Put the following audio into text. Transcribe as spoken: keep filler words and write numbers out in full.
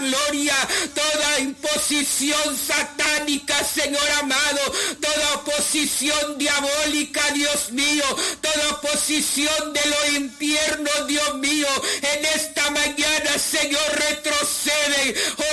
gloria. Toda imposición satánica, Señor amado, toda oposición diabólica, Dios mío, toda oposición de los infiernos, Dios mío, en esta mañana, Señor, retrocede.